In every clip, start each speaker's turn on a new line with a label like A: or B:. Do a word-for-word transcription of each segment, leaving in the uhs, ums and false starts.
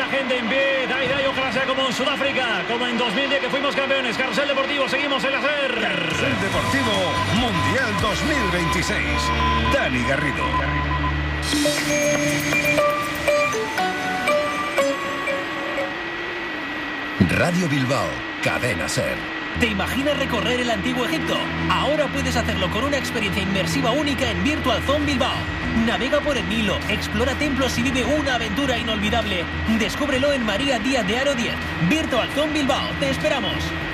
A: gente en pie. Dai, dai, ojalá sea como en Sudáfrica, como en dos mil diez que fuimos campeones. Carrusel Deportivo, seguimos en la SER.
B: Carrusel Deportivo Mundial dos mil veintiséis. Dani Garrido.
C: Radio Bilbao, Cadena SER.
D: ¿Te imaginas recorrer el antiguo Egipto? Ahora puedes hacerlo con una experiencia inmersiva única en Virtual Zone Bilbao. Navega por el Nilo, explora templos y vive una aventura inolvidable. Descúbrelo en María Díaz de Haro diez. Virtual Zone Bilbao, te esperamos.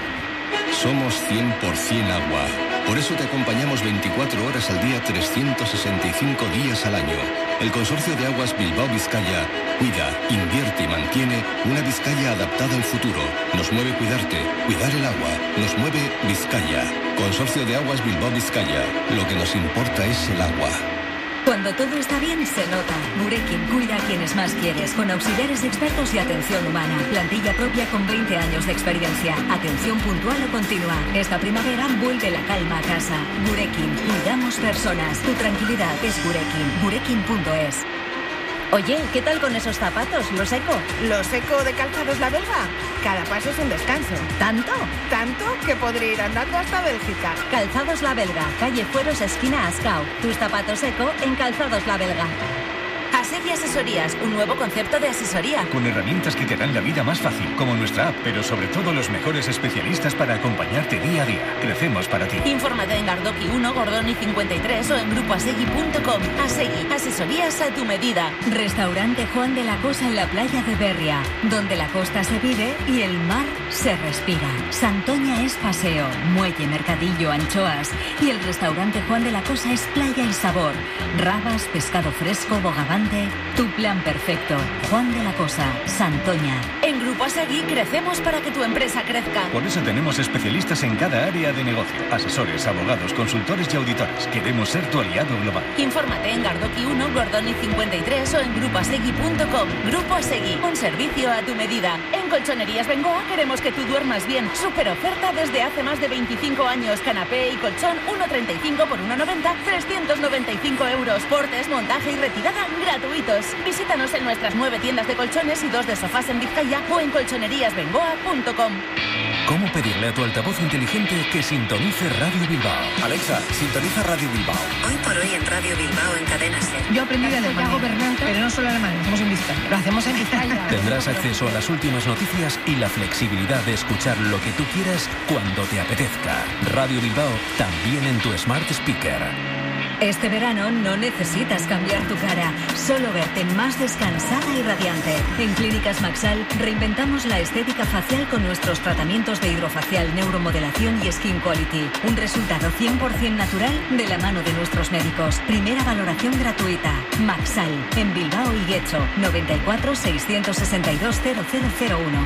C: Somos cien por cien agua. Por eso te acompañamos veinticuatro horas al día, trescientos sesenta y cinco días al año. El Consorcio de Aguas Bilbao Vizcaya cuida, invierte y mantiene una Vizcaya adaptada al futuro. Nos mueve cuidarte, cuidar el agua. Nos mueve Vizcaya. Consorcio de Aguas Bilbao Vizcaya. Lo que nos importa es el agua.
E: Cuando todo está bien, se nota. Gurekin cuida a quienes más quieres, con auxiliares expertos y atención humana. Plantilla propia con veinte años de experiencia. Atención puntual o continua. Esta primavera vuelve la calma a casa. Gurekin, cuidamos personas. Tu tranquilidad es Gurekin. Gurekin punto es.
F: Oye, ¿qué tal con esos zapatos? ¿Los Eco?
G: ¿Los Eco de Calzados La Belga? Cada paso es un descanso.
F: ¿Tanto?
G: Tanto que podría ir andando hasta Bélgica.
F: Calzados La Belga, calle Fueros, esquina Ascao. Tus zapatos Eco en Calzados La Belga. Asegui Asesorías, un nuevo concepto de asesoría.
H: Con herramientas que te dan la vida más fácil, como nuestra app, pero sobre todo los mejores especialistas para acompañarte día a día. Crecemos para ti.
F: Infórmate en Gardoki uno, Gordoni cincuenta y tres o en grupo asegui punto com. Asegui, asesorías a tu medida.
E: Restaurante Juan de la Cosa en la playa de Berria, donde la costa se vive y el mar se respira. Santoña es paseo, muelle, mercadillo, anchoas. Y el restaurante Juan de la Cosa es playa y sabor. Rabas, pescado fresco, bogavante. Tu plan perfecto. Juan de la Cosa, Santoña.
F: En Grupo Asegui crecemos para que tu empresa crezca.
H: Por eso tenemos especialistas en cada área de negocio. Asesores, abogados, consultores y auditores. Queremos ser tu aliado global.
F: Infórmate en Gardoki uno, Gordoni cincuenta y tres o en grupo asegui punto com. Grupo Asegui, un servicio a tu medida. En Colchonerías Bengoa queremos que tú duermas bien. Super oferta desde hace más de veinticinco años. Canapé y colchón uno treinta y cinco por uno noventa, trescientos noventa y cinco euros. Portes, montaje y retirada gratuitos. Visítanos en nuestras nueve tiendas de colchones y dos de sofás en Vizcaya o en colchonerías bengoa punto com.
I: ¿Cómo pedirle a tu altavoz inteligente que sintonice Radio Bilbao?
J: Alexa, sintoniza Radio Bilbao.
K: Hoy por hoy en Radio Bilbao en Cadena SER.
L: Yo aprendí de alemán, pero no solo alemán, lo hacemos en Vizcaya. Lo hacemos en Vizcaya.
I: Tendrás acceso a las últimas noticias y la flexibilidad de escuchar lo que tú quieras cuando te apetezca. Radio Bilbao también en tu Smart Speaker.
E: Este verano no necesitas cambiar tu cara, solo verte más descansada y radiante. En Clínicas Maxal reinventamos la estética facial con nuestros tratamientos de hidrofacial, neuromodelación y skin quality. Un resultado cien por ciento natural de la mano de nuestros médicos. Primera valoración gratuita. Maxal, en Bilbao y Guecho, noventa y cuatro, seiscientos sesenta y dos, cero cero cero uno.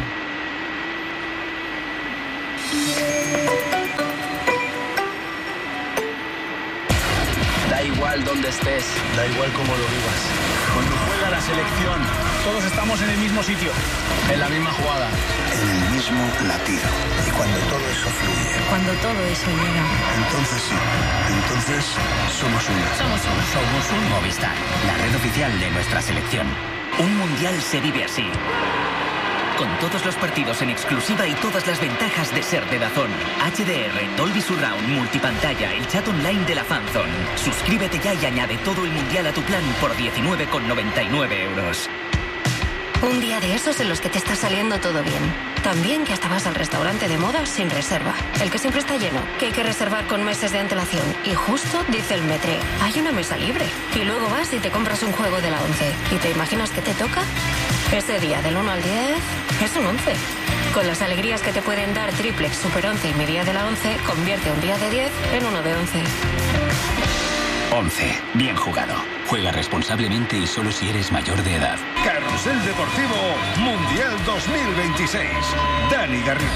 M: Da igual donde estés, da igual cómo lo vivas. Cuando juega la selección, todos estamos en el mismo sitio, en la misma jugada,
B: en el mismo latido. Y cuando todo eso fluye,
E: cuando todo eso llega,
B: entonces sí, entonces somos uno.
D: Somos uno.
N: Somos un Movistar, la red oficial de nuestra selección. Un mundial se vive así. Con todos los partidos en exclusiva y todas las ventajas de ser de DAZN. H D R, Dolby Surround, multipantalla, el chat online de la Fanzone. Suscríbete ya y añade todo el mundial a tu plan por diecinueve con noventa y nueve euros.
K: Un día de esos en los que te está saliendo todo bien. También que hasta vas al restaurante de moda sin reserva. El que siempre está lleno, que hay que reservar con meses de antelación. Y justo dice el metre, hay una mesa libre. Y luego vas y te compras un juego de la once. ¿Y te imaginas que te toca? Ese día del uno al diez es un once. Con las alegrías que te pueden dar Triplex, Super once y mi día de la once, convierte un día de diez en uno de once.
N: once. Bien jugado. Juega responsablemente y solo si eres mayor de edad.
B: Carrusel Deportivo Mundial dos mil veintiséis. Dani Garrido.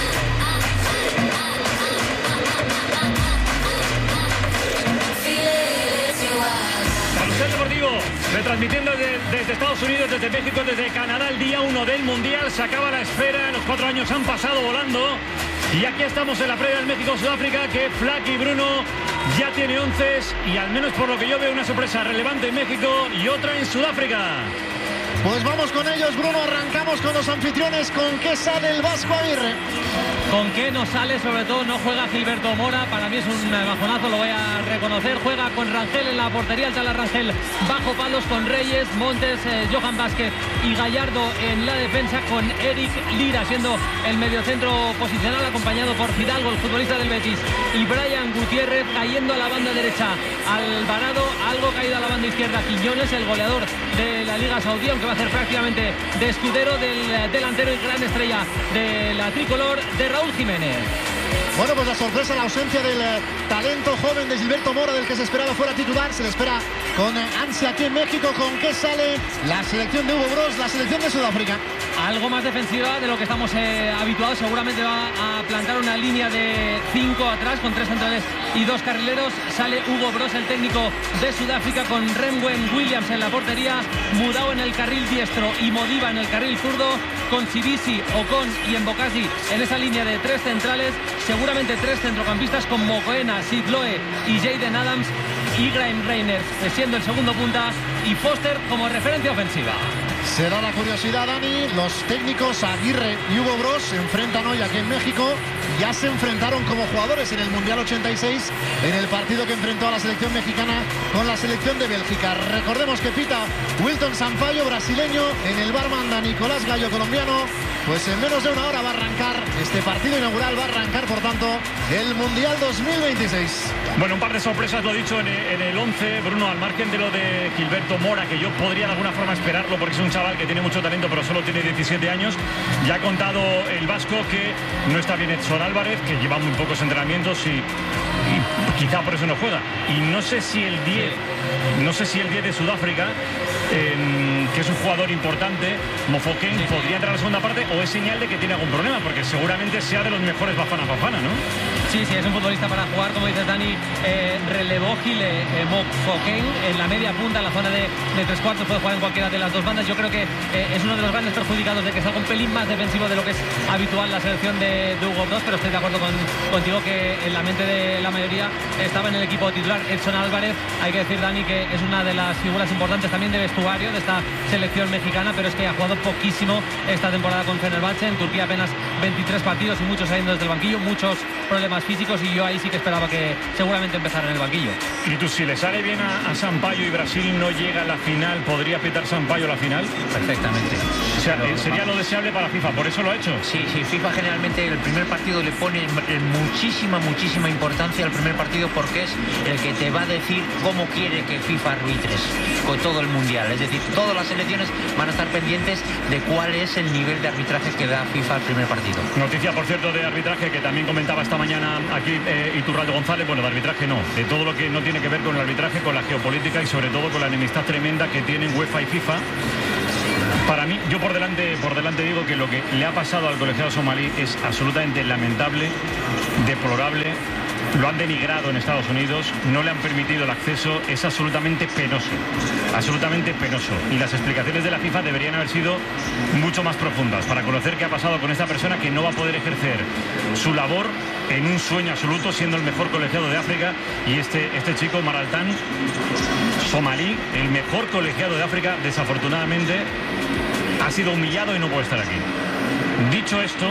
A: Carrusel Deportivo, retransmitiendo desde, desde Estados Unidos, desde México, desde Canadá, el día uno del Mundial. Se acaba la espera, los cuatro años han pasado volando. Y aquí estamos en la previa del México-Sudáfrica, que Flaky Bruno ya tiene once y al menos por lo que yo veo una sorpresa relevante en México y otra en Sudáfrica.
O: Pues vamos con ellos, Bruno, arrancamos con los anfitriones. ¿Con qué sale el Vasco Aguirre?
P: ¿Con qué no sale? Sobre todo no juega Gilberto Mora, para mí es un bajonazo, lo voy a reconocer. Juega con Rangel en la portería, el Tala Rangel bajo palos con Reyes, Montes, eh, Johan Vázquez y Gallardo en la defensa, con Eric Lira siendo el mediocentro posicional, acompañado por Fidalgo, el futbolista del Betis, y Brian Gutiérrez cayendo a la banda derecha. Alvarado, algo caído a la banda izquierda, Quiñones, el goleador de la Liga Saudí, aunque va a ser prácticamente de escudero del delantero y gran estrella de la tricolor, de Raúl Jiménez.
O: Bueno, pues la sorpresa, la ausencia del eh, talento joven de Gilberto Mora, del que se esperaba fuera titular, se le espera con eh, ansia aquí en México. ¿Con qué sale la selección de Hugo Broos, la selección de Sudáfrica?
P: Algo más defensiva de lo que estamos eh, habituados. Seguramente va a plantar una línea de cinco atrás con tres centrales y dos carrileros. Sale Hugo Broos, el técnico de Sudáfrica, con Renwen Williams en la portería, Mudao en el carril diestro y Modiba en el carril zurdo, con Sibisi, Ocon y Embocasi en esa línea de tres centrales. Seguramente tres centrocampistas con Mokoena, Sid Loe y Jaden Adams, y Graham Reiner siendo el segundo punta y Foster como referencia ofensiva.
O: Será la curiosidad, Dani. Los técnicos Aguirre y Hugo Broos se enfrentan hoy aquí en México. Ya se enfrentaron como jugadores en el Mundial ochenta y seis, en el partido que enfrentó a la selección mexicana con la selección de Bélgica. Recordemos que pita Wilton Sampaio, brasileño. En el bar manda Nicolás Gallo, colombiano. Pues en menos de una hora va a arrancar este partido inaugural, va a arrancar, por tanto, el Mundial dos mil veintiséis.
A: Bueno, un par de sorpresas, lo he dicho, en el, en el once, Bruno, al margen de lo de Gilberto Mora, que yo podría de alguna forma esperarlo porque es un chaval que tiene mucho talento, pero solo tiene diecisiete años. Ya ha contado el vasco que no está bien Edson Álvarez, que lleva muy pocos entrenamientos y, y quizá por eso no juega. Y no sé si el diez, no sé si el diez de Sudáfrica, eh, que es un jugador importante, Mofoken, podría entrar a la segunda parte, o es señal de que tiene algún problema, porque seguramente sea de los mejores Bafana Bafana, ¿no?
P: Sí, sí, es un futbolista para jugar, como dices, Dani. Eh, relevó Gil eh, Mofoken en la media punta, en la zona de, de tres cuartos, puede jugar en cualquiera de las dos bandas. Yo creo que eh, es uno de los grandes perjudicados de que salga un pelín más defensivo de lo que es habitual la selección de, de Hugo Broos, pero estoy de acuerdo con, contigo que en la mente de la mayoría estaba en el equipo titular Edson Álvarez. Hay que decir, Dani, que es una de las figuras importantes también de vestuario de esta selección mexicana, pero es que ha jugado poquísimo esta temporada con Fenerbahce. En Turquía apenas veintitrés partidos y muchos saliendo desde el banquillo, muchos problemas físicos, y yo ahí sí que esperaba que seguramente empezara en el banquillo.
A: Y tú, si le sale bien a, a Sampaio y Brasil no llega a la final, ¿podría pitar Sampaio la final?
Q: Perfectamente.
A: O sea, pero, sería vamos. lo deseable para FIFA, por eso lo ha hecho.
Q: Sí, sí, FIFA generalmente el primer partido le pone muchísima, muchísima importancia al primer partido, porque es el que te va a decir cómo quiere que FIFA arbitres con todo el mundial. Es decir, todas las selecciones van a estar pendientes de cuál es el nivel de arbitraje que da FIFA al primer partido.
A: Noticia, por cierto, de arbitraje que también comentaba esta mañana aquí eh, Iturralde González. Bueno, de arbitraje no, de todo lo que no tiene que ver con el arbitraje, con la geopolítica y sobre todo con la enemistad tremenda que tienen UEFA y FIFA. Para mí, yo por delante, por delante digo que lo que le ha pasado al colegiado somalí es absolutamente lamentable, deplorable. Lo han denigrado en Estados Unidos, no le han permitido el acceso, es absolutamente penoso, absolutamente penoso. Y las explicaciones de la FIFA deberían haber sido mucho más profundas para conocer qué ha pasado con esta persona que no va a poder ejercer su labor en un sueño absoluto, siendo el mejor colegiado de África. Y este, este chico, Maraltán, somalí, el mejor colegiado de África, desafortunadamente ha sido humillado y no puede estar aquí. Dicho esto,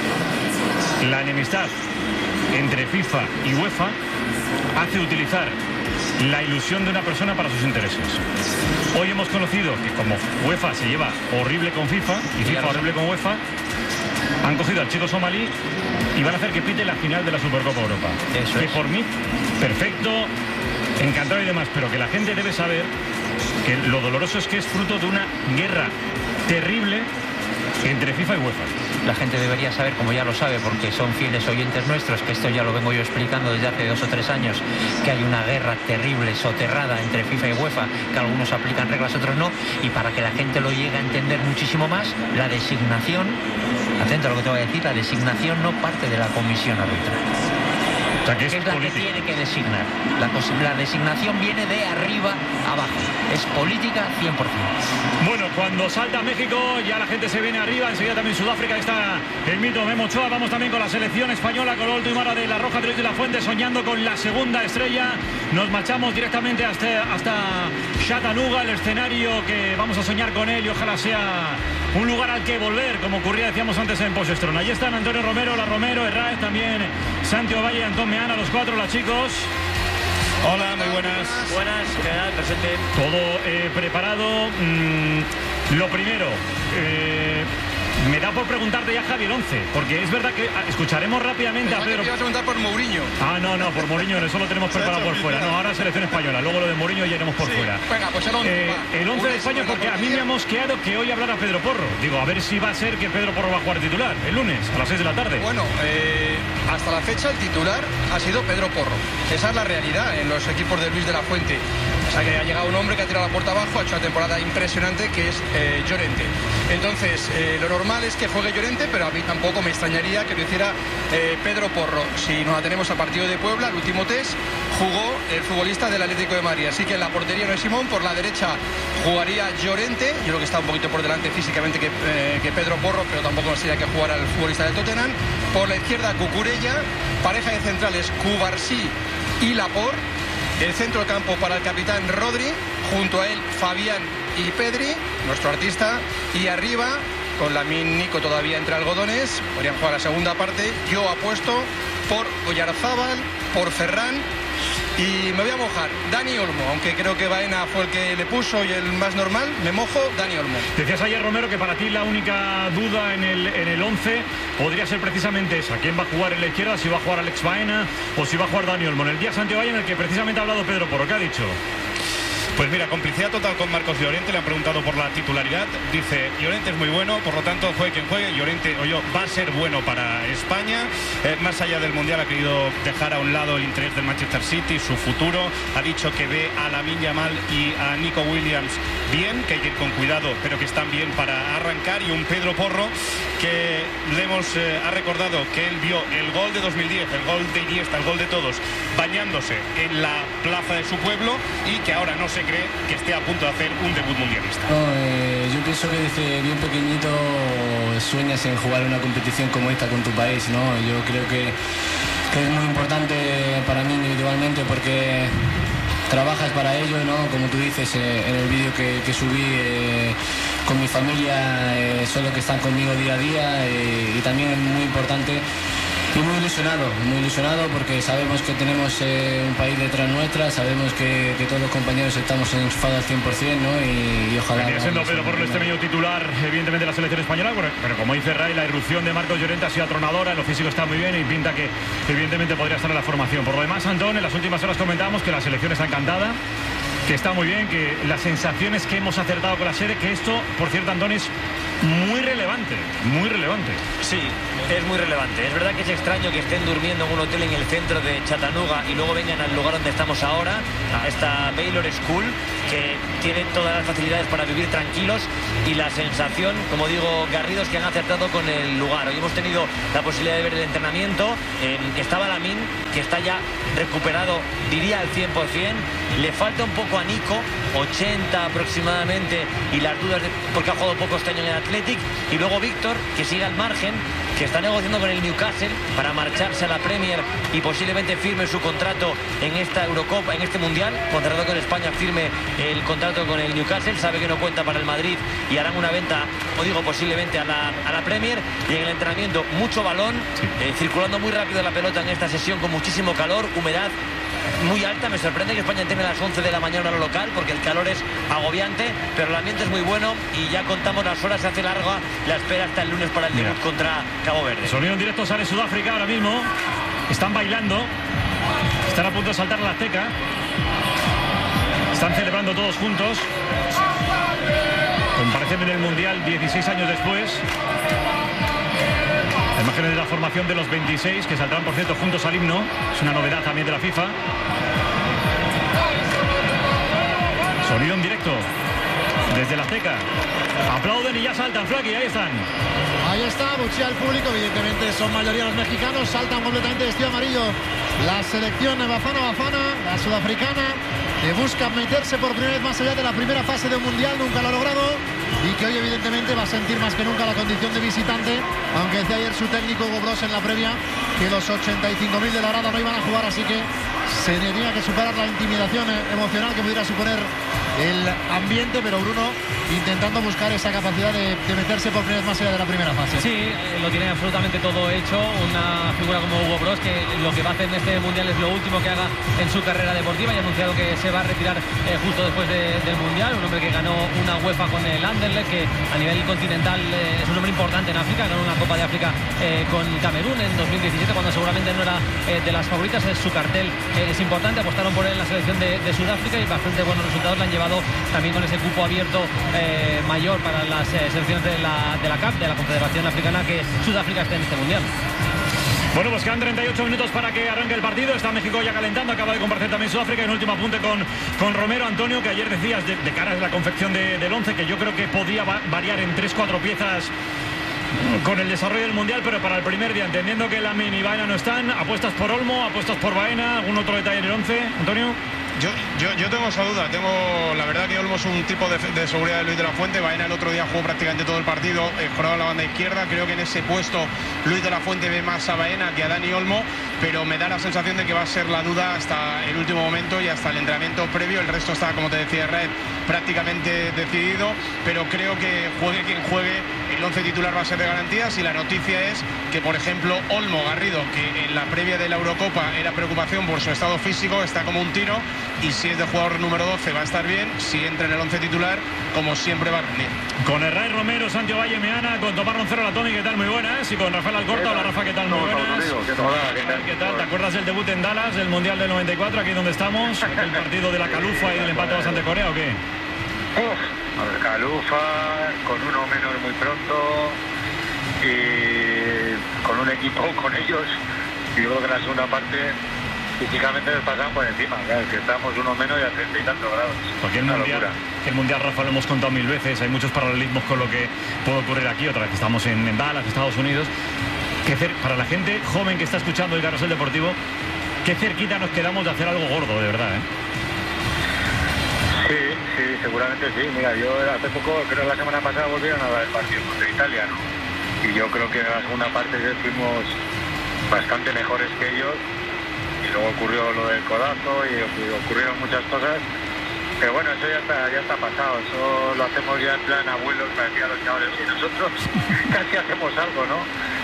A: la enemistad entre FIFA y UEFA hace utilizar la ilusión de una persona para sus intereses. Hoy hemos conocido que como UEFA se lleva horrible con FIFA y FIFA horrible con UEFA, han cogido al chico somalí y van a hacer que pite la final de la Supercopa Europa. Eso que es. Por mí, perfecto, encantado y demás, pero que la gente debe saber que lo doloroso es que es fruto de una guerra terrible entre FIFA y UEFA.
Q: La gente debería saber, como ya lo sabe, porque son fieles oyentes nuestros, que esto ya lo vengo yo explicando desde hace dos o tres años, que hay una guerra terrible, soterrada entre FIFA y UEFA, que algunos aplican reglas, otros no, y para que la gente lo llegue a entender muchísimo más, la designación, atento a lo que te voy a decir, la designación no parte de la comisión arbitral.
A: O sea, que es,
Q: que es la
A: política.
Q: que tiene que designar. La, la designación viene de arriba abajo. Es política cien por ciento.
A: Bueno, cuando salta México, ya la gente se viene arriba. Enseguida también Sudáfrica. Ahí está el mito Memo Ochoa. Vamos también con la selección española, con Olto y Mara de la Roja, Luis de la Fuente, soñando con la segunda estrella. Nos marchamos directamente hasta, hasta Chattanooga, el escenario que vamos a soñar con él y ojalá sea un lugar al que volver, como ocurría, decíamos antes, en Posestrón. Allí están Antonio Romero, La Romero, Herráez, también Santiago Valle y Antón Meana, los cuatro, los chicos.
R: Hola, muy buenas.
A: Buenas, general, presente. Todo eh, preparado. Mm, lo primero, eh, me da por preguntarte ya, Javi, el once, porque es verdad que escucharemos rápidamente
R: Pensaba
A: a Pedro.
R: que te ibas a preguntar por Mourinho.
A: Ah, no, no, por Mourinho, eso lo tenemos preparado por fuera. No, ahora selección española, luego lo de Mourinho ya iremos por
R: Sí,
A: fuera.
R: venga, pues el once,
A: Eh,
R: va.
A: el once
R: Una
A: de España,
R: segunda
A: porque a mí me
R: partida.
A: ha mosqueado que hoy hablara Pedro Porro. Digo, a ver si va a ser que Pedro Porro va a jugar titular el lunes a las seis de la tarde.
R: Bueno, eh, hasta la fecha el titular ha sido Pedro Porro. Esa es la realidad en los equipos de Luis de la Fuente. O sea que ha llegado un hombre que ha tirado la puerta abajo, ha hecho una temporada impresionante, que es eh, Llorente. Entonces, eh, lo normal es que juegue Llorente, pero a mí tampoco me extrañaría que lo hiciera eh, Pedro Porro. Si nos atenemos al partido de Puebla, el último test, jugó el futbolista del Atlético de Madrid. Así que en la portería no es Simón, por la derecha jugaría Llorente. Yo creo que está un poquito por delante físicamente que, eh, que Pedro Porro, pero tampoco sería que jugara el futbolista del Tottenham. Por la izquierda, Cucurella. Pareja de centrales, Cubarsí y Laporte. El centro del campo para el capitán Rodri, junto a él Fabián y Pedri, nuestro artista, y arriba, con Lamine Nico todavía entre algodones, podrían jugar la segunda parte. Yo apuesto por Oyarzábal, por Ferran, y me voy a mojar, Dani Olmo, aunque creo que Baena fue el que le puso y el más normal, me mojo Dani Olmo.
A: Decías ayer, Romero, que para ti la única duda en el en el once podría ser precisamente esa. ¿Quién va a jugar en la izquierda? Si va a jugar Alex Baena o si va a jugar Dani Olmo. En el día Santiago Valle en el que precisamente ha hablado Pedro Porro. ¿Qué ha dicho?
R: Pues mira, complicidad total con Marcos Llorente, le han preguntado por la titularidad, dice Llorente es muy bueno, por lo tanto juegue quien juegue, Llorente o yo va a ser bueno para España, eh, más allá del Mundial ha querido dejar a un lado el interés del Manchester City, su futuro, ha dicho que ve a Lamine Yamal y a Nico Williams bien, que hay que ir con cuidado, pero que están bien para arrancar, y un Pedro Porro que le hemos, eh, ha recordado que él vio el gol de dos mil diez, el gol de Iniesta, el gol de todos, bañándose en la plaza de su pueblo y que ahora no se cree que esté a punto de hacer un debut mundialista.
S: No, eh, yo pienso que desde bien pequeñito sueñas en jugar una competición como esta con tu país, ¿no? Yo creo que, que es muy importante para mí individualmente porque trabajas para ello, ¿no? Como tú dices eh, en el vídeo que, que subí eh, con mi familia, eh, son los que están conmigo día a día eh, y también es muy importante. Y muy ilusionado, muy ilusionado porque sabemos que tenemos eh, un país detrás nuestra, sabemos que, que todos los compañeros estamos enchufados al cien por cien, ¿no? Y, y ojalá...
A: Venía siendo Pedro Porro este medio titular, evidentemente, de la selección española, pero, pero como dice Ray, la irrupción de Marcos Llorente ha sido atronadora, en lo físico está muy bien y pinta que evidentemente podría estar en la formación. Por lo demás, Antón, en las últimas horas comentábamos que la selección está encantada, que está muy bien, que las sensaciones que hemos acertado con la sede, que esto, por cierto, Antón, es muy relevante, muy relevante.
T: Sí, es muy relevante. Es verdad que es extraño que estén durmiendo en un hotel en el centro de Chattanooga y luego vengan al lugar donde estamos ahora, a esta Baylor School, que tiene todas las facilidades para vivir tranquilos, y la sensación, como digo, Garrido, es que han acertado con el lugar. Hoy hemos tenido la posibilidad de ver el entrenamiento. Eh, estaba Lamine, que está ya recuperado, diría al cien por cien. Le falta un poco a Nico, ochenta aproximadamente, y las dudas de, porque ha jugado poco este año en el Athletic. Y luego Víctor, que sigue al margen, que está negociando con el Newcastle para marcharse a la Premier y posiblemente firme su contrato en esta Eurocopa, en este Mundial. Contratado con España, firme el contrato con el Newcastle, sabe que no cuenta para el Madrid y harán una venta, o digo, posiblemente a la, a la Premier. Y en el entrenamiento, mucho balón, sí. eh, circulando muy rápido la pelota en esta sesión, con muchísimo calor, humedad muy alta. Me sorprende que España tiene a las once de la mañana lo local, porque el calor es agobiante, pero el ambiente es muy bueno y ya contamos las horas, se hace larga la espera hasta el lunes para el debut contra Cabo Verde.
A: Sonido en directo, sale Sudáfrica ahora mismo, están bailando, están a punto de saltar la Azteca, están celebrando todos juntos, comparecen en el Mundial dieciséis años después. Imágenes de la formación de los veintiséis, que saldrán, por cierto, juntos al himno. Es una novedad también de la FIFA. Sonido en directo. desde la Azteca. Aplauden y ya saltan, Flaky, ahí están.
O: Ahí está, buchea el público, evidentemente son mayoría los mexicanos, saltan completamente vestido amarillo. La selección Bafana Bafana, la sudafricana, que busca meterse por primera vez más allá de la primera fase de un mundial, nunca lo ha logrado, y que hoy evidentemente va a sentir más que nunca la condición de visitante, aunque decía ayer su técnico Hugo Bros en la previa que los ochenta y cinco mil de la grada no iban a jugar, así que se tenía que superar la intimidación emocional que pudiera suponer el ambiente, pero Bruno intentando buscar esa capacidad de, de meterse por primera vez más allá de la primera fase.
P: Sí, eh, lo tiene absolutamente todo hecho, una figura como Hugo Bros, que lo que va a hacer en este mundial es lo último que haga en su carrera deportiva, y ha anunciado que se va a retirar eh, justo después de, del mundial, un hombre que ganó una UEFA con el Anderlecht, que a nivel continental eh, es un hombre importante en África, ganó una Copa de África eh, con Camerún en dos mil diecisiete, cuando seguramente no era eh, de las favoritas, es su cartel eh, es importante, apostaron por él en la selección de, de Sudáfrica y bastante buenos resultados le han llevado también con ese cupo abierto eh, mayor para las eh, selecciones de la, de la C A F, de la Confederación Africana, que Sudáfrica esté en este mundial.
A: Bueno, pues quedan treinta y ocho minutos para que arranque el partido. Está México ya calentando, acaba de comparecer también Sudáfrica. Y un último apunte con, con Romero, Antonio, que ayer decías de, de cara a la confección de, del once, que yo creo que podía va variar en tres cuatro piezas con el desarrollo del mundial, pero para el primer día, entendiendo que Lamin y Baena no están, apuestas por Olmo, apuestas por Baena, ¿algún otro detalle en el once, Antonio?
R: Yo, yo, yo tengo esa duda, tengo la verdad que Olmo es un tipo de, de seguridad de Luis de la Fuente. Baena el otro día jugó prácticamente todo el partido, eh, jugaba a la banda izquierda. Creo que en ese puesto Luis de la Fuente ve más a Baena que a Dani Olmo, pero me da la sensación de que va a ser la duda hasta el último momento y hasta el entrenamiento previo. El resto está, como te decía Red, prácticamente decidido, pero creo que juegue quien juegue, el once titular va a ser de garantías. Y la noticia es que, por ejemplo, Olmo Garrido, que en la previa de la Eurocopa era preocupación por su estado físico, está como un tiro, y si es de jugador número doce va a estar bien. Si entra en el once titular, como siempre, va a rendir.
A: Con Herrera Romero, Santiago Valle Meana, con Tomás Roncero, la Tony, ¿qué tal? Muy buenas. Y con Rafael Alcorta. Hola, Rafa, ¿qué tal? Muy buenas.
U: ¿Qué tal?
A: ¿Qué tal? ¿Qué tal? ¿Te acuerdas del debut en Dallas, del Mundial del noventa y cuatro, aquí donde estamos? El partido de la Calufa y del empate bastante Corea, ¿o qué?
U: Uf, Calufa, con uno menos muy pronto, y con un equipo con ellos, y yo creo que en la segunda parte físicamente les pasan por encima, claro, que estamos uno menos y a treinta y tantos grados.
A: Porque el mundial, que el mundial, Rafa, lo hemos contado mil veces, hay muchos paralelismos con lo que puede ocurrir aquí, otra vez estamos en, en Dallas, Estados Unidos. Que para la gente joven que está escuchando el Carrusel Deportivo, qué cerquita nos quedamos de hacer algo gordo, de verdad, ¿eh?
U: Sí, sí, seguramente sí. Mira, yo hace poco, creo que la semana pasada volvieron a dar el partido contra Italia, ¿no? Y yo creo que en la segunda parte fuimos bastante mejores que ellos. Y luego ocurrió lo del codazo y ocurrieron muchas cosas. Pero bueno, eso ya está, ya está pasado. Eso lo hacemos ya en plan abuelos, parecía los chavales. Y nosotros casi hacemos algo, ¿no?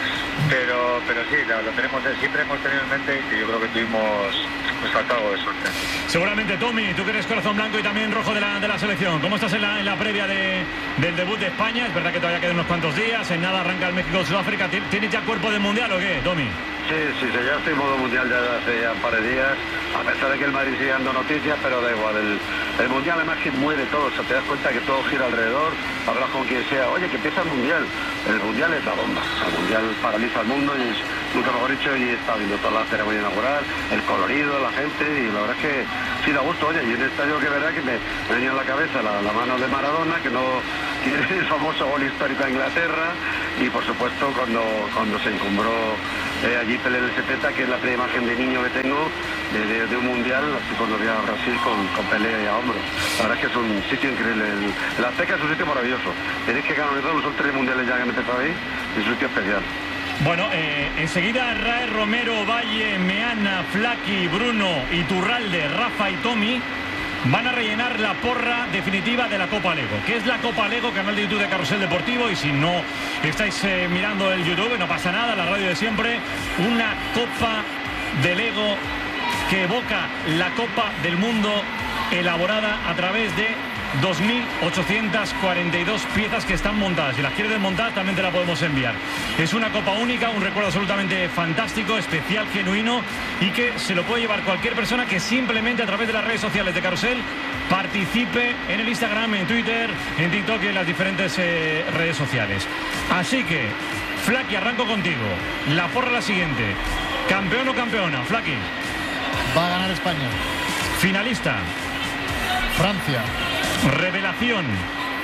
U: Pero, pero sí, lo, lo tenemos, siempre hemos tenido en mente que yo creo que tuvimos, nos falta algo de suerte.
A: Seguramente, Tommy, tú que eres corazón blanco y también rojo de la, de la selección. ¿Cómo estás en la, en la previa de, del debut de España? Es verdad que todavía quedan unos cuantos días, en nada arranca el México-Sudáfrica. ¿Tienes ya cuerpo de mundial o qué, Tommy?
U: Sí, sí, sí, ya estoy en modo mundial ya hace ya un par de días, a pesar de que el Madrid sigue dando noticias, pero da igual, el, el mundial además que mueve todo, o sea, te das cuenta que todo gira alrededor, hablas con quien sea, oye, que empieza el mundial, el mundial es la bomba, o sea, el mundial paraliza el mundo y es, nunca mejor dicho, y está viendo toda la ceremonia inaugural, el colorido, la gente, y la verdad es que sí da gusto, oye, y en este año que verdad que me, me venía en la cabeza la, la mano de Maradona, que no tiene el famoso gol histórico a Inglaterra, y por supuesto cuando, cuando se encumbró eh, allí Pelé en el setenta, que es la primera imagen de niño que tengo de, de, de un mundial, así cuando vi a Brasil con, con Pelé a hombro. La verdad es que es un sitio increíble, el, el Azteca es un sitio maravilloso, tenéis que canalizarlo, son tres mundiales ya que han empezado ahí, es un sitio especial.
A: Bueno, eh, enseguida Rae, Romero, Valle, Meana, Flaky, Bruno, Iturralde, Rafa y Tommy van a rellenar la porra definitiva de la Copa Lego. ¿Qué es la Copa Lego? Canal de YouTube de Carrusel Deportivo. Y si no estáis eh, mirando el YouTube, no pasa nada, la radio de siempre. Una Copa de Lego que evoca la Copa del Mundo, elaborada a través de dos mil ochocientas cuarenta y dos piezas que están montadas. Si las quieres desmontar, también te la podemos enviar. Es una copa única, un recuerdo absolutamente fantástico, especial, genuino, y que se lo puede llevar cualquier persona que simplemente a través de las redes sociales de Carrusel participe en el Instagram, en Twitter, en TikTok y en las diferentes eh, redes sociales. Así que, Flaky, arranco contigo. La porra la siguiente. ¿Campeón o campeona, Flaky?
O: Va a ganar España.
A: Finalista.
O: Francia.
A: Revelación.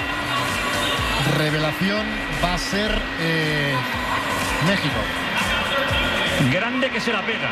O: revelación va a ser eh, México.
A: Grande que se la pega.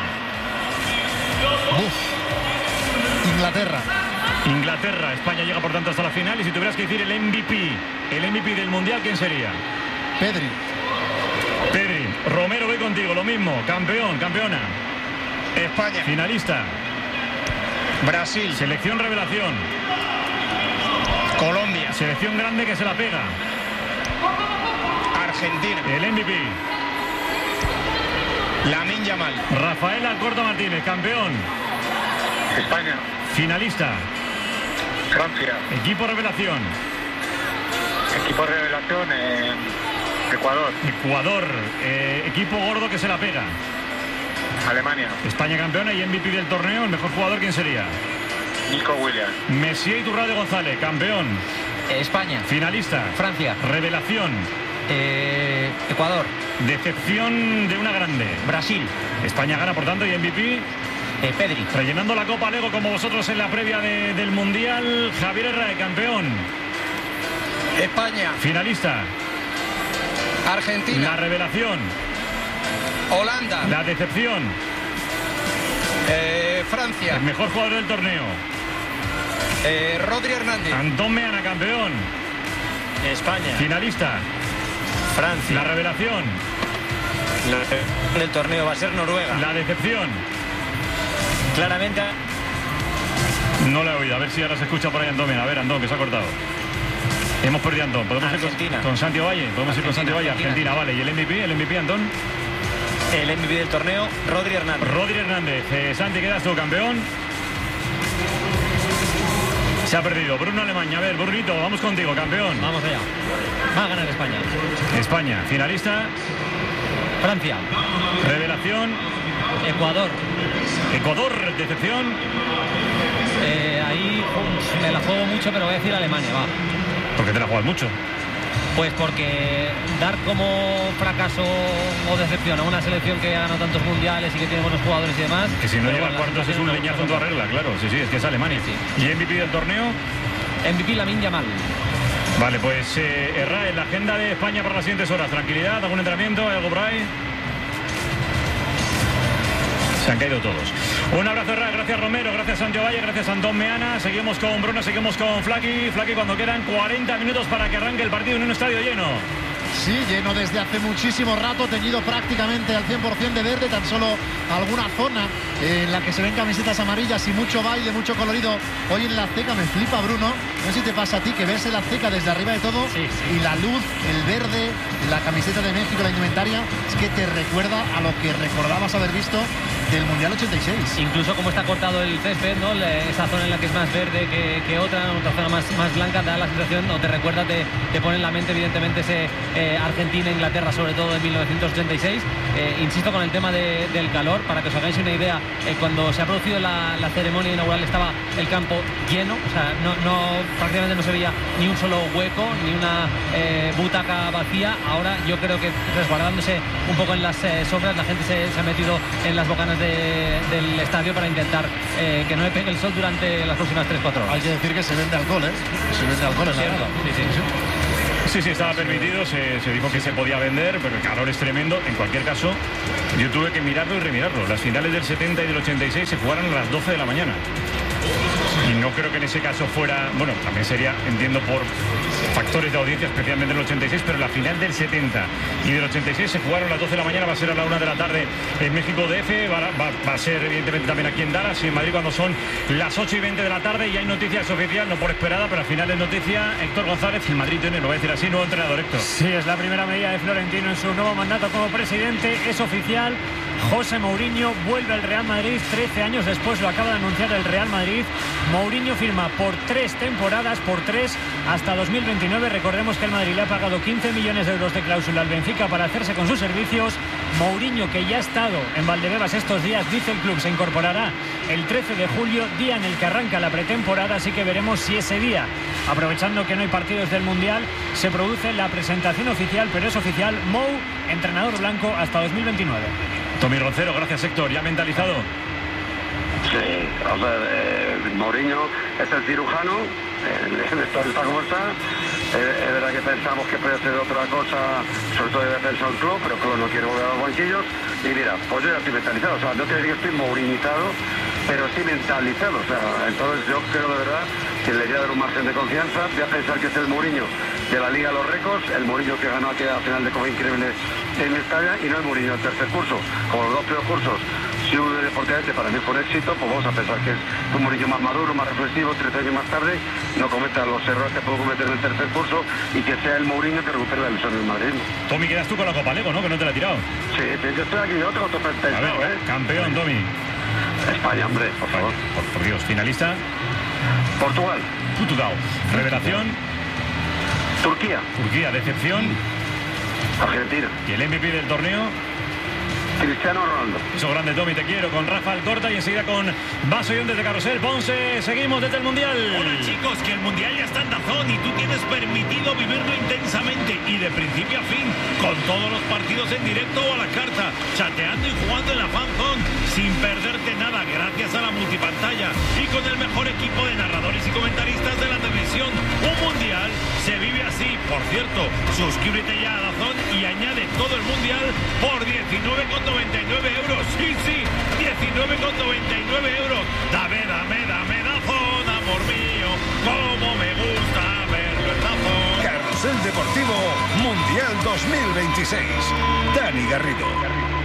O: Uf. Inglaterra.
A: Inglaterra. España llega por tanto hasta la final. Y si tuvieras que decir el M V P, el M V P del Mundial, ¿quién sería?
O: Pedri.
A: Pedri. Romero, voy contigo, lo mismo. Campeón, campeona.
R: España.
A: Finalista.
R: Brasil.
A: Selección revelación.
R: Colombia.
A: Selección grande que se la pega.
R: Argentina.
A: El M V P.
R: Lamine Yamal.
A: Rafael Alcorta Martínez, campeón.
U: España.
A: Finalista.
U: Francia.
A: Equipo revelación.
U: Equipo revelación, eh, Ecuador.
A: Ecuador. Eh, equipo gordo que se la pega.
U: Alemania.
A: España campeona y M V P del torneo. ¿El mejor jugador quién sería?
U: Nico Williams.
A: Messier Iturralde González, campeón.
Q: España.
A: Finalista.
Q: Francia.
A: Revelación.
Q: Eh, Ecuador.
A: Decepción de una grande.
Q: Brasil.
A: España gana por tanto y M V P.
Q: Eh, Pedri.
A: Rellenando la Copa Lego como vosotros en la previa de, del Mundial. Javier Herrera, campeón.
R: España.
A: Finalista.
R: Argentina.
A: La revelación.
R: Holanda.
A: La decepción.
R: Eh, Francia.
A: El mejor jugador del torneo.
R: Eh, Rodri Hernández.
A: Antón Meana, campeón.
T: España.
A: Finalista.
T: Francia.
A: La revelación.
T: La del torneo va a ser Noruega.
A: La decepción.
T: Claramente.
A: No la he oído. A ver si ahora se escucha por ahí Antón Meana. A ver, Antón, que se ha cortado. Hemos perdido a Antón. ¿Podemos
T: Argentina.
A: ir con, con Santi Valle? ¿Podemos
T: Argentina,
A: ir con Santi Valle? Argentina. Argentina, vale. ¿Y el M V P? ¿El M V P, Antón?
T: El M V P del torneo, Rodri Hernández.
A: Rodri Hernández. Eh, Santi, quedas tú, campeón. Se ha perdido. Bruno Alemania. A ver, Brunito, vamos contigo, campeón.
P: Vamos allá. Va a ganar España.
A: España. Finalista.
P: Francia.
A: Revelación.
P: Ecuador.
A: Ecuador. Decepción.
P: Eh, ahí uf, me la juego mucho, pero voy a decir Alemania, va.
A: ¿Por qué te la juegas mucho?
P: Pues porque dar como fracaso o decepción a una selección que ha ganado tantos mundiales y que tiene buenos jugadores y demás.
A: Que si no llega a
P: bueno,
A: cuartos es un leñazo en toda regla, claro. Sí, sí, es que es Alemania.
P: Sí.
A: ¿Y M V P del torneo?
P: M V P Lamine Yamal.
A: Vale, pues eh, Herrera, en la agenda de España para las siguientes horas. Tranquilidad, algún entrenamiento, algo por ahí. Se han caído todos. Un abrazo, Herrera, gracias Romero, gracias Santiago Valle, gracias Antón Meana. Seguimos con Bruno, seguimos con Flaki. Flaki, cuando quedan cuarenta minutos para que arranque el partido en un estadio lleno.
O: Sí, lleno desde hace muchísimo rato, teñido prácticamente al cien por cien de verde, tan solo alguna zona en la que se ven camisetas amarillas y mucho baile, mucho colorido. Hoy en la Azteca me flipa, Bruno, no sé si te pasa a ti, que ves el Azteca desde arriba de todo, sí, sí. Y la luz, el verde, la camiseta de México, la indumentaria, es que te recuerda a lo que recordabas haber visto del Mundial ochenta y seis.
P: Incluso como está cortado el césped, ¿no? Esa zona en la que es más verde que, que otra, otra zona más, más blanca, da la sensación, o te recuerda, te, te pone en la mente evidentemente ese eh, Argentina, Inglaterra, sobre todo en mil novecientos ochenta y seis. Eh, insisto con el tema de, del calor, para que os hagáis una idea, eh, cuando se ha producido la, la ceremonia inaugural estaba el campo lleno, o sea, no, no, prácticamente no se veía ni un solo hueco, ni una eh, butaca vacía. Ahora yo creo que resguardándose un poco en las eh, sombras, la gente se, se ha metido en las bocanas de, del estadio para intentar eh, que no le pegue el sol durante las próximas tres cuatro horas.
O: Hay que decir que se vende alcohol, ¿eh? Se vende alcohol en la
P: Cierto, sí, sí, sí.
A: Sí, sí, estaba permitido, se, se dijo que se podía vender, pero el calor es tremendo. En cualquier caso, yo tuve que mirarlo y remirarlo. Las finales del setenta y del ochenta y seis se jugaron a las doce de la mañana. Y no creo que en ese caso fuera, bueno, también sería, entiendo, por factores de audiencia, especialmente en el ochenta y seis, pero la final del setenta y del ochenta y seis se jugaron a las doce de la mañana, va a ser a la una de la tarde en México D F, va, va, va a ser evidentemente también aquí en Dallas y en Madrid cuando son las ocho y veinte de la tarde, y hay noticias oficial, no por esperada, pero al final es noticia. Héctor González, el Madrid tiene, lo voy a decir así, nuevo entrenador. Héctor.
C: Sí, es la primera medida de Florentino en su nuevo mandato como presidente, es oficial. José Mourinho vuelve al Real Madrid trece años después, lo acaba de anunciar el Real Madrid. Mourinho firma por tres temporadas, por tres hasta dos mil veintinueve. Recordemos que el Madrid le ha pagado quince millones de euros de cláusula al Benfica para hacerse con sus servicios. Mourinho, que ya ha estado en Valdebebas estos días, dice el club, se incorporará el trece de julio, día en el que arranca la pretemporada, así que veremos si ese día, aprovechando que no hay partidos del Mundial, se produce la presentación oficial, pero es oficial, Mou, entrenador blanco hasta dos mil veintinueve.
A: Tommy Roncero, gracias Héctor, ¿ya mentalizado?
U: Sí, o sea, eh, Mourinho es el cirujano, eh, está, está como está. Eh, es verdad que pensamos que puede ser otra cosa, sobre todo de defensa del club, pero el club no quiere volver a los banquillos. Y mira, pues yo ya estoy mentalizado, o sea, no te digo que estoy mourinizado, pero sí mentalizado, o sea, entonces yo creo de verdad que le voy a dar un margen de confianza, voy a pensar que es el Mourinho de la Liga de los Récords, el Mourinho que ganó aquella final de Copa Increíble en Mestalla, y no el Mourinho del tercer curso, como los dos peores cursos. Si uno deportivamente para mí fue un éxito, pues vamos a pensar que es un Mourinho más maduro, más reflexivo, trece años más tarde, no cometa los errores que puedo cometer en el tercer curso y que sea el Mourinho que recupere la ilusión del Madrid.
A: Tommy, quedas tú con la Copa Lego, ¿no? Que no te la he tirado.
U: Sí, yo estoy aquí, otro otro pensado,
A: A ver,
U: ¿eh?
A: campeón, Tommy.
U: España, hombre, por favor.
A: Por, por Dios, finalista.
U: Portugal.
A: Portugal. Revelación.
U: Turquía.
A: Turquía, decepción.
U: Argentina.
A: Y el M V P del torneo.
U: Cristiano Ronaldo.
A: Eso grande, Tommy, te quiero. Con Rafa Alcorta y enseguida con Vaso y desde Carrusel. Ponce, seguimos desde el Mundial.
G: Hola chicos, que el Mundial ya está en Dazón y tú tienes permitido vivirlo intensamente y de principio a fin, con todos los partidos en directo o a la carta, chateando y jugando en la Fan Zone, sin perderte nada gracias a la multipantalla y con el mejor equipo de narradores y comentaristas de la televisión. Un Mundial se vive así. Por cierto, suscríbete ya a Dazón y añade todo el Mundial por diecinueve con noventa y nueve euros. Sí, sí, diecinueve con noventa y nueve euros. Dame, dame, dame Dazón, amor mío, como me gusta verlo en Dazón.
B: Carrusel Deportivo Mundial dos mil veintiséis. Dani Garrido.